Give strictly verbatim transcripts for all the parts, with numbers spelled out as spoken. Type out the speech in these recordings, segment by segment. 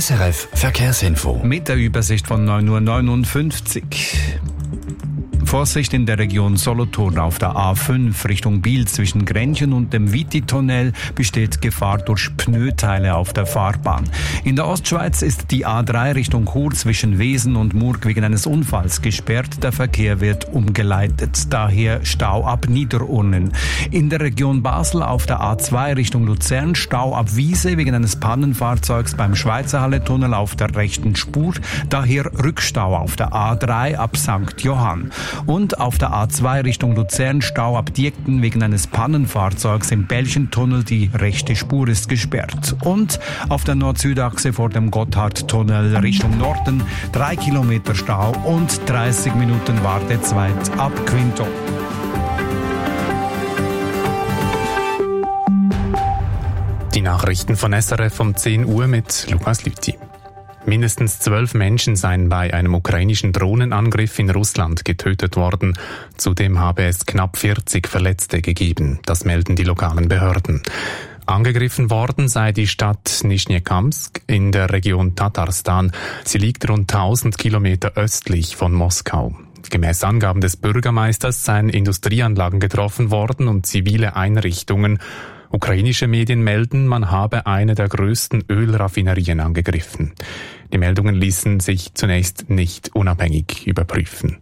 S R F Verkehrsinfo. Mit der Übersicht von neun Uhr neunundfünfzig. Vorsicht in der Region Solothurn auf der A fünf Richtung Biel zwischen Grenchen und dem Viti-Tunnel besteht Gefahr durch Pneuteile auf der Fahrbahn. In der Ostschweiz ist die A drei Richtung Chur zwischen Wesen und Murg wegen eines Unfalls gesperrt. Der Verkehr wird umgeleitet, daher Stau ab Niederurnen. In der Region Basel auf der A zwei Richtung Luzern Stau ab Wiese wegen eines Pannenfahrzeugs beim Schweizerhalle-Tunnel auf der rechten Spur, daher Rückstau auf der A drei ab Sankt Johann. Und auf der A zwei Richtung Luzern Stau ab Diekten wegen eines Pannenfahrzeugs im Belchentunnel. Die rechte Spur ist gesperrt. Und auf der Nord-Süd-Achse vor dem Gotthardtunnel Richtung Norden drei Kilometer Stau und dreißig Minuten Wartezeit ab Quinto. Die Nachrichten von S R F um zehn Uhr mit Lukas Lüthi. Mindestens zwölf Menschen seien bei einem ukrainischen Drohnenangriff in Russland getötet worden. Zudem habe es knapp vierzig Verletzte gegeben. Das melden die lokalen Behörden. Angegriffen worden sei die Stadt Nischnekamsk in der Region Tatarstan. Sie liegt rund tausend Kilometer östlich von Moskau. Gemäß Angaben des Bürgermeisters seien Industrieanlagen getroffen worden und zivile Einrichtungen. Ukrainische Medien melden, man habe eine der größten Ölraffinerien angegriffen. Die Meldungen ließen sich zunächst nicht unabhängig überprüfen.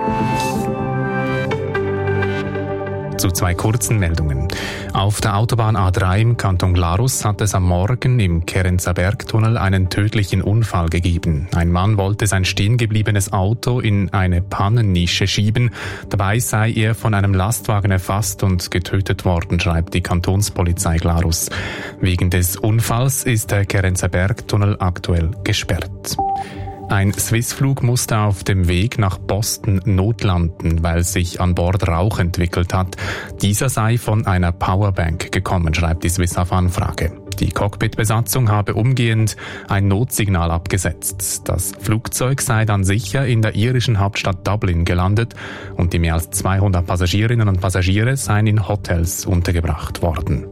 Zu zwei kurzen Meldungen. Auf der Autobahn A drei im Kanton Glarus hat es am Morgen im Kerenzer Bergtunnel einen tödlichen Unfall gegeben. Ein Mann wollte sein stehengebliebenes Auto in eine Pannennische schieben. Dabei sei er von einem Lastwagen erfasst und getötet worden, schreibt die Kantonspolizei Glarus. Wegen des Unfalls ist der Kerenzer Bergtunnel aktuell gesperrt. Ein Swissflug musste auf dem Weg nach Boston notlanden, weil sich an Bord Rauch entwickelt hat. Dieser sei von einer Powerbank gekommen, schreibt die Swiss auf Anfrage. Die Cockpitbesatzung habe umgehend ein Notsignal abgesetzt. Das Flugzeug sei dann sicher in der irischen Hauptstadt Dublin gelandet und die mehr als zweihundert Passagierinnen und Passagiere seien in Hotels untergebracht worden.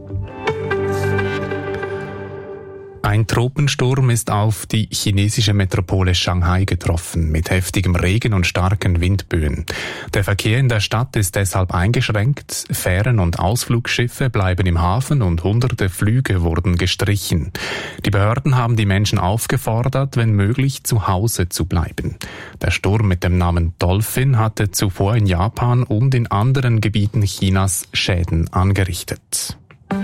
Ein Tropensturm ist auf die chinesische Metropole Shanghai getroffen, mit heftigem Regen und starken Windböen. Der Verkehr in der Stadt ist deshalb eingeschränkt, Fähren und Ausflugsschiffe bleiben im Hafen und hunderte Flüge wurden gestrichen. Die Behörden haben die Menschen aufgefordert, wenn möglich zu Hause zu bleiben. Der Sturm mit dem Namen Dolphin hatte zuvor in Japan und in anderen Gebieten Chinas Schäden angerichtet.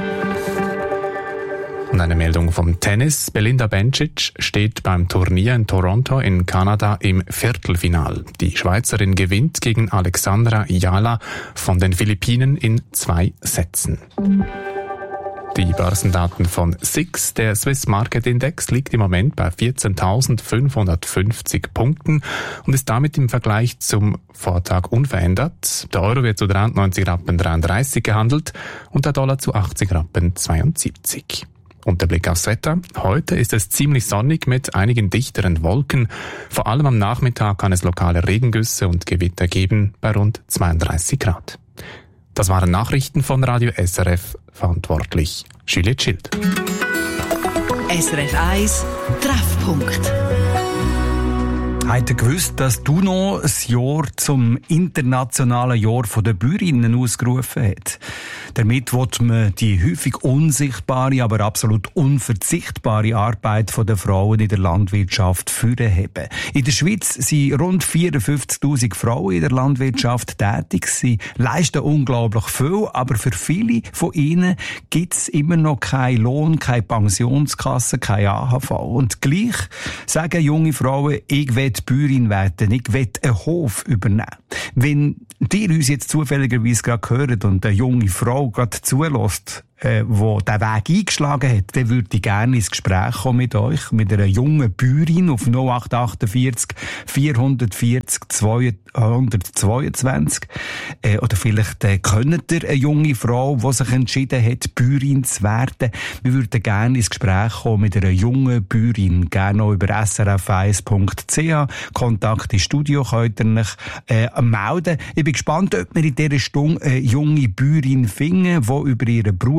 Und eine Meldung vom Tennis. Belinda Bencic steht beim Turnier in Toronto in Kanada im Viertelfinal. Die Schweizerin gewinnt gegen Alexandra Ayala von den Philippinen in zwei Sätzen. Die Börsendaten von S I X, der Swiss Market Index, liegt im Moment bei vierzehntausendfünfhundertfünfzig Punkten und ist damit im Vergleich zum Vortag unverändert. Der Euro wird zu dreiundneunzig Rappen dreiunddreißig gehandelt und der Dollar zu achtzig Rappen zweiundsiebzig. Und der Blick aufs Wetter. Heute ist es ziemlich sonnig mit einigen dichteren Wolken. Vor allem am Nachmittag kann es lokale Regengüsse und Gewitter geben bei rund zweiunddreißig Grad. Das waren Nachrichten von Radio S R F, verantwortlich Juliette Schild. S R F eins Treffpunkt. Habt ihr gewusst, dass du noch ein Jahr zum internationalen Jahr der Bäuerinnen ausgerufen hat? Damit will man die häufig unsichtbare, aber absolut unverzichtbare Arbeit der Frauen in der Landwirtschaft hervorheben. In der Schweiz sind rund vierundfünfzigtausend Frauen in der Landwirtschaft tätig. Sie leisten unglaublich viel, aber für viele von ihnen gibt es immer noch keinen Lohn, keine Pensionskasse, keine A H V. Und gleich sagen junge Frauen, ich will Bäuerin werden, ich will einen Hof übernehmen. Wenn ihr uns jetzt zufälligerweise gerade hört und eine junge Frau gerade zulässt, äh, die diesen Weg eingeschlagen hat, dann würde ich gerne ins Gespräch kommen mit euch, mit einer jungen Bäuerin auf null acht achtundvierzig vierhundertvierzig zweihundertzweiundzwanzig. Äh, oder vielleicht äh, kennt ihr eine junge Frau, die sich entschieden hat, Bäuerin zu werden. Wir würden gerne ins Gespräch kommen mit einer jungen Bäuerin, gerne auch über s r f eins punkt c h. Kontakt ins Studio könnt ihr euch äh, melden. Ich bin gespannt, ob wir in dieser Stunde eine junge Bäuerin finden, die über ihren Beruf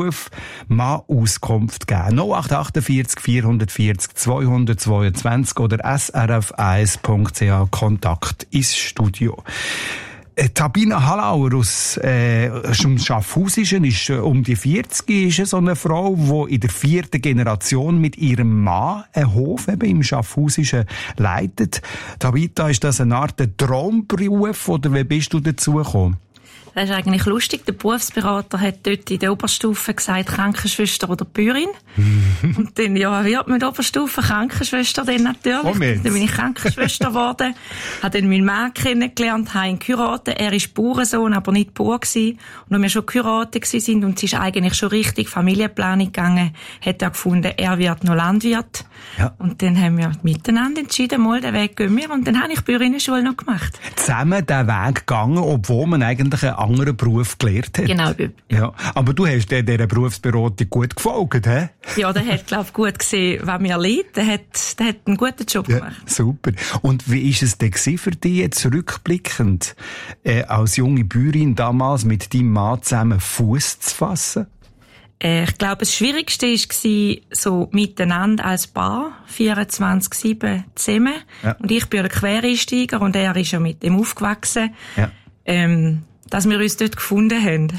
Beruf Mann Auskunft geben. null acht acht vier vier vier vier zwei zwei zwei oder s r f eins punkt c h Kontakt ins Studio. Tabina Hallauer aus äh, Schaffhausischen ist äh, um die vierzig, ist so eine Frau, die in der vierten Generation mit ihrem Mann einen Hof eben im Schaffhausischen leitet. Tabita, ist das eine Art Traumberuf oder wie bist du dazu gekommen? Das ist eigentlich lustig. Der Berufsberater hat dort in der Oberstufe gesagt, Krankenschwester oder Bäuerin. Und dann, ja, wird mit Oberstufe Krankenschwester dann natürlich. Oh, dann bin ich Krankenschwester geworden. Habe dann meinen Mann kennengelernt, habe ihn geheiratet. Er war Bauernsohn, aber nicht Bauer gewesen. Und als wir schon geheiratet sind und es ist eigentlich schon richtig Familienplanung gegangen, hat er gefunden, er wird noch Landwirt. Ja. Und dann haben wir miteinander entschieden, mal den Weg gehen wir. Und dann habe ich Bäuerinnenschule noch gemacht. Zusammen den Weg gegangen, obwohl man eigentlich einen anderen Beruf gelernt hat. Genau. Ja. Aber du hast dieser Berufsberatung gut gefolgt, hä? Ja, der hat, glaube ich, gut gesehen, was mir liegt. Der hat, der hat einen guten Job gemacht. Ja, super. Und wie war es denn für dich jetzt rückblickend, äh, als junge Bäuerin damals mit deinem Mann zusammen Fuß zu fassen? Äh, ich glaube, das Schwierigste war, so miteinander als Paar, vierundzwanzig sieben zusammen. Ja. Und ich bin ein Quereinsteiger und er ist ja mit dem aufgewachsen. Ja. Ähm, dass wir uns dort gefunden haben.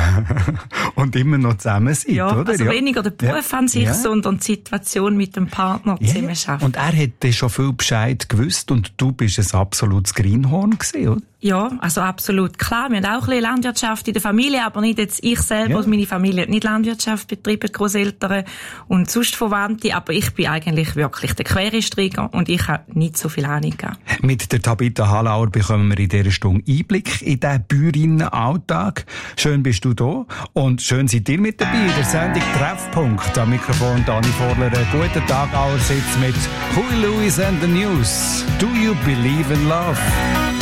Und immer noch zusammen sind, ja, oder? Also ja, also weniger der Beruf ja. an sich, ja. sondern die Situation mit dem Partner ja. zusammen schaffen. Und er hätte schon viel Bescheid gewusst und du bist ein absolutes Greenhorn gewesen, oder? Ja, also absolut. Klar, wir haben auch ein bisschen Landwirtschaft in der Familie, aber nicht jetzt ich selber, ja. meine Familie hat nicht Landwirtschaft betrieben, Grosseltern und sonst Verwandte, aber ich bin eigentlich wirklich der Quereinsteiger und ich habe nicht so viel Ahnung gehabt. Mit der Tabita Hallauer bekommen wir in dieser Stunde Einblick in den Bäuerinnenalltag. Schön bist du da und schön seid ihr mit dabei in der Sendung Treffpunkt. Am Mikrofon Dani Vorler. Guten Tag allerseits mit Huey Lewis and the News. Do you believe in love?